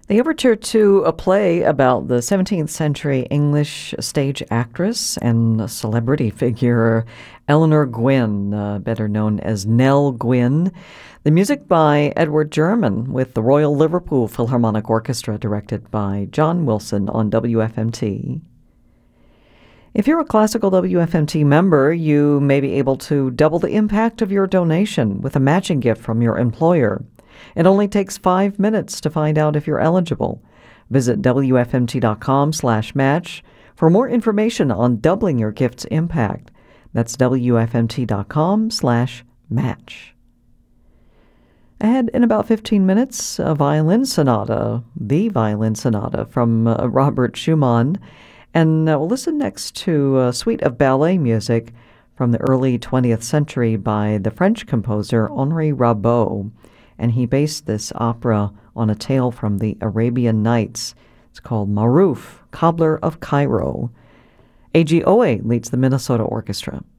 The overture to a play about the 17th century English stage actress and celebrity figure Eleanor Gwynn, better known as Nell Gwynn. The music by Edward German with the Royal Liverpool Philharmonic Orchestra, directed by John Wilson on WFMT. If you're a classical WFMT member, you may be able to double the impact of your donation with a matching gift from your employer. It only takes 5 minutes to find out if you're eligible. Visit WFMT.com/match for more information on doubling your gift's impact. That's WFMT.com/match. Ahead in about 15 minutes, the violin sonata from Robert Schumann. And we'll listen next to a suite of ballet music from the early 20th century by the French composer Henri Rabaud. And he based this opera on a tale from the Arabian Nights. It's called Maruf, Cobbler of Cairo. A.G. Owe leads the Minnesota Orchestra.